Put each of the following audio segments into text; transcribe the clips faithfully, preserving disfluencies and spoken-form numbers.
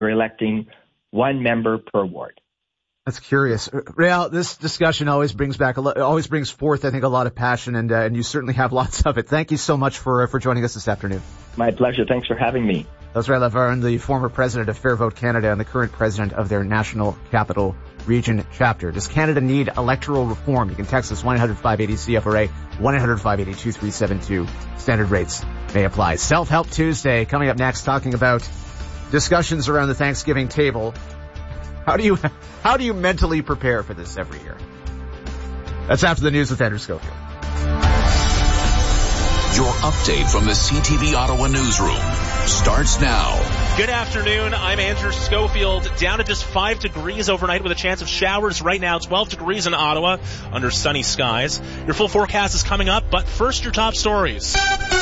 We're electing one member per ward. That's curious. Réal, this discussion always brings back a lo- always brings forth, I think, a lot of passion, and uh, and you certainly have lots of it. Thank you so much for uh, for joining us this afternoon. My pleasure. Thanks for having me. That's Réal Lavergne, the former president of Fair Vote Canada and the current president of their National Capital Region chapter. Does Canada need electoral reform? You can text us one eight hundred five eight zero C F R A, one eight hundred five eight zero two three seven two. Standard rates may apply. Self-Help Tuesday coming up next, talking about discussions around the Thanksgiving table. How do you how do you mentally prepare for this every year? That's after the news with Andrew Schofield. Your update from the C T V Ottawa newsroom starts now. Good afternoon. I'm Andrew Schofield. Down to just five degrees overnight with a chance of showers. Right now, twelve degrees in Ottawa under sunny skies. Your full forecast is coming up, but first, your top stories.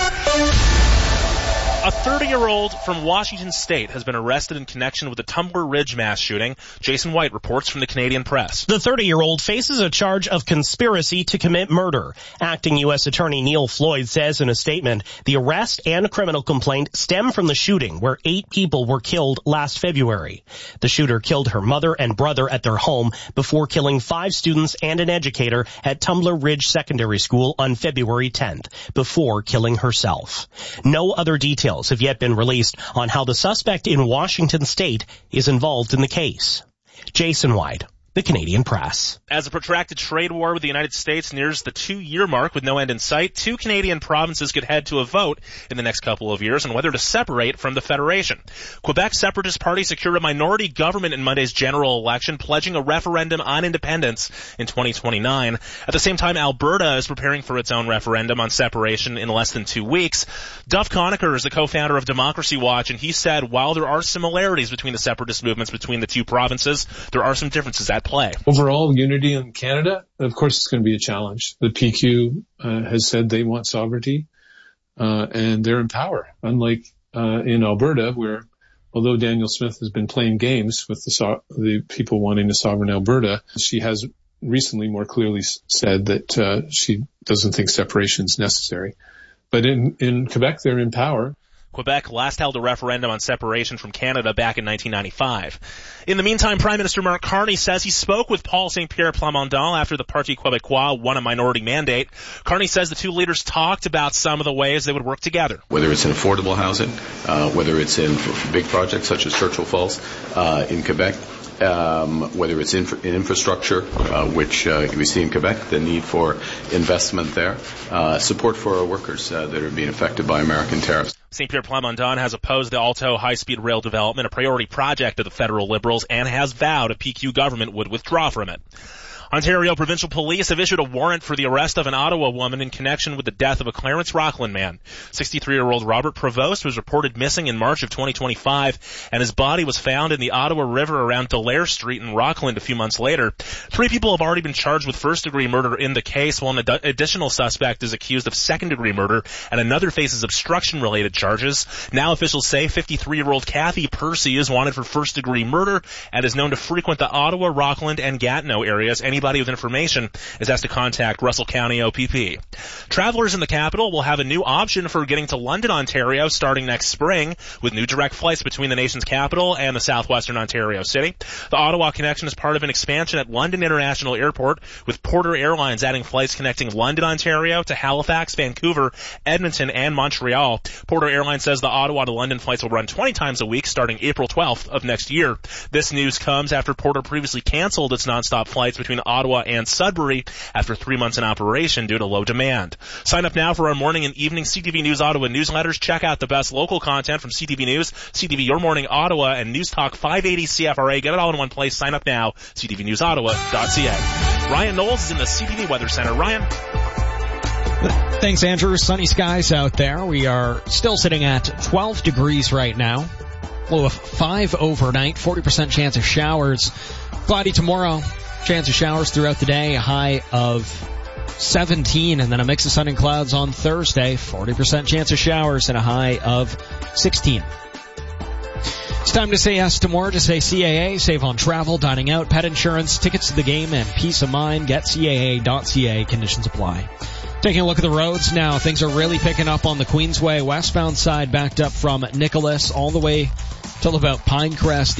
A thirty-year-old from Washington State has been arrested in connection with the Tumbler Ridge mass shooting. Jason White reports from the Canadian Press. The thirty-year-old faces a charge of conspiracy to commit murder. Acting U S Attorney Neil Floyd says in a statement, the arrest and criminal complaint stem from the shooting where eight people were killed last February. The shooter killed her mother and brother at their home before killing five students and an educator at Tumbler Ridge Secondary School on February tenth, before killing herself. No other details have yet been released on how the suspect in Washington State is involved in the case. Jason White, the Canadian Press. As a protracted trade war with the United States nears the two-year mark with no end in sight, two Canadian provinces could head to a vote in the next couple of years on whether to separate from the Federation. Quebec's Separatist Party secured a minority government in Monday's general election, pledging a referendum on independence in twenty twenty-nine. At the same time, Alberta is preparing for its own referendum on separation in less than two weeks. Duff Conacher is the co-founder of Democracy Watch, and he said while there are similarities between the separatist movements between the two provinces, there are some differences at play. Overall unity in Canada, of course, it's going to be a challenge. The P Q uh, has said they want sovereignty, uh, and they're in power, unlike uh, in Alberta, where although Danielle Smith has been playing games with the, so- the people wanting a sovereign Alberta, she has recently more clearly said that uh, she doesn't think separation is necessary. But in, in Quebec, they're in power. Quebec last held a referendum on separation from Canada back in nineteen ninety-five. In the meantime, Prime Minister Mark Carney says he spoke with Paul Saint Pierre Plamondon after the Parti Québécois won a minority mandate. Carney says the two leaders talked about some of the ways they would work together. Whether it's in affordable housing, uh, whether it's in big projects such as Churchill Falls uh, in Quebec, Um, whether it's infra- in infrastructure, uh, which uh, we see in Quebec, the need for investment there, uh, support for our workers uh, that are being affected by American tariffs. Saint Pierre Plamondon has opposed the Alto high-speed rail development, a priority project of the federal Liberals, and has vowed a P Q government would withdraw from it. Ontario Provincial Police have issued a warrant for the arrest of an Ottawa woman in connection with the death of a Clarence Rockland man. sixty-three-year-old Robert Prevost was reported missing in March of twenty twenty-five, and his body was found in the Ottawa River around Dallaire Street in Rockland a few months later. Three people have already been charged with first-degree murder in the case, while an ad- additional suspect is accused of second-degree murder, and another faces obstruction-related charges. Now officials say fifty-three-year-old Kathy Percy is wanted for first-degree murder and is known to frequent the Ottawa, Rockland, and Gatineau areas. Any Anybody with information is asked to contact Russell County O P P. Travelers in the capital will have a new option for getting to London, Ontario starting next spring with new direct flights between the nation's capital and the southwestern Ontario city. The Ottawa connection is part of an expansion at London International Airport, with Porter Airlines adding flights connecting London, Ontario to Halifax, Vancouver, Edmonton, and Montreal. Porter Airlines says the Ottawa to London flights will run twenty times a week starting April twelfth of next year. This news comes after Porter previously canceled its nonstop flights between Ottawa and Sudbury after three months in operation due to low demand. Sign up now for our morning and evening C T V News Ottawa newsletters. Check out the best local content from C T V News, C T V Your Morning Ottawa, and News Talk five eighty C F R A. Get it all in one place. Sign up now, c t v news ottawa dot c a. Ryan Knowles is in the C T V Weather Center. Ryan? Thanks, Andrew. Sunny skies out there. We are still sitting at twelve degrees right now. Low of five overnight, forty percent chance of showers. Cloudy tomorrow. Chance of showers throughout the day, a high of seventeen, and then a mix of sun and clouds on Thursday, forty percent chance of showers and a high of sixteen. It's time to say yes to more. Just say C A A, save on travel, dining out, pet insurance, tickets to the game, and peace of mind. Get C A A dot C A. Conditions apply. Taking a look at the roads now, things are really picking up on the Queensway westbound side, backed up from Nicholas all the way It's all about Pinecrest